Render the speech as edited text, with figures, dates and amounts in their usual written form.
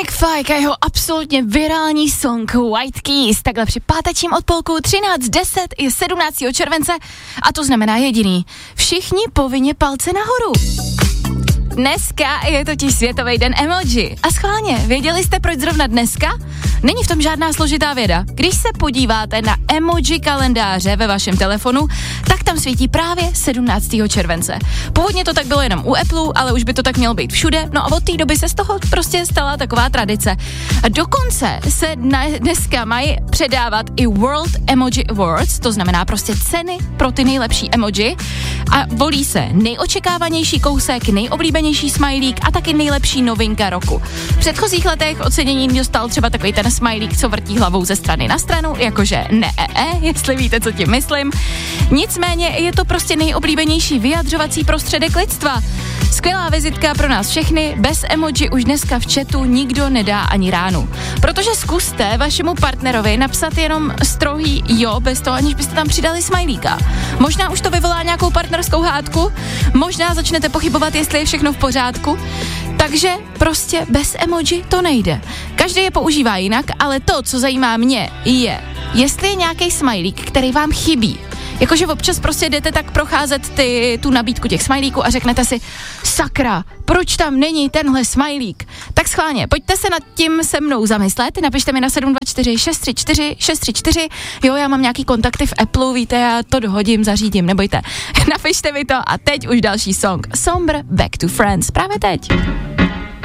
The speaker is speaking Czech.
Dominic Fike a jeho absolutně virální song White Keys, takhle při pátečním odpolku 13:10 je 17. července a to znamená jediný. Všichni povinně palce nahoru. Dneska je totiž Světový den emoji. A schválně, věděli jste, proč zrovna dneska? Není v tom žádná složitá věda. Když se podíváte na emoji kalendáře ve vašem telefonu, tak tam svítí právě 17. července. Původně to tak bylo jenom u Apple, ale už by to tak mělo být všude, no a od té doby se z toho prostě stala taková tradice. A dokonce se dneska mají předávat i World Emoji Awards, to znamená prostě ceny pro ty nejlepší emoji a volí se nejočekávanější kousek, nejoblíbenější smajlík a taky nejlepší novinka roku. V předchozích letech ocenění dostal třeba takový ten smajlík, co vrtí hlavou ze strany na stranu, jakože jestli víte, co tím myslím. Nicméně je to prostě nejoblíbenější vyjadřovací prostředek lidstva. Skvělá vizitka pro nás všechny, bez emoji už dneska v chatu nikdo nedá ani ránu. Protože zkuste vašemu partnerovi napsat jenom strohý jo, bez toho, aniž byste tam přidali smajlíka. Možná už to vyvolá nějakou partnerskou hádku, možná začnete pochybovat, jestli je všechno v pořádku, takže prostě bez emoji to nejde. Každý je používá jinak, ale to, co zajímá mě, je, jestli je nějaký smajlík, který vám chybí. Jakože občas prostě jdete tak procházet tu nabídku těch smajlíků a řeknete si, sakra, proč tam není tenhle smajlík? Tak schválně, pojďte se nad tím se mnou zamyslet, napište mi na 724 634 634, jo, já mám nějaký kontakty v Apple, víte, já to dohodím, zařídím, nebojte. Napište mi to a teď už další song, Somber, Back to Friends, právě teď.